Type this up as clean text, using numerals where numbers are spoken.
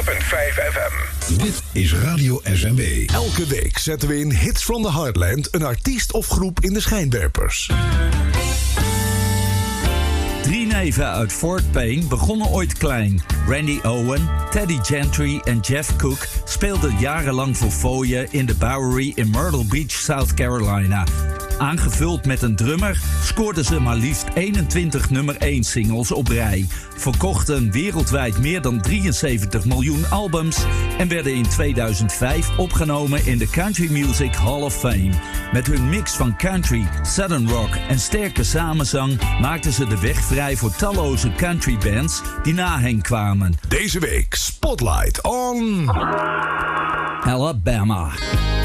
FM. Dit is Radio SMB. Elke week zetten we in Hits from the Heartland een artiest of groep in de schijnwerpers. 3 neven uit Fort Payne begonnen ooit klein. Randy Owen, Teddy Gentry en Jeff Cook speelden jarenlang voor fooien in de Bowery in Myrtle Beach, South Carolina. Aangevuld met een drummer scoorden ze maar liefst 21 nummer 1 singles op rij. Verkochten wereldwijd meer dan 73 miljoen albums en werden in 2005 opgenomen in de Country Music Hall of Fame. Met hun mix van country, southern rock en sterke samenzang maakten ze de weg vrij voor talloze country bands die na hen kwamen. Deze week Spotlight on Alabama.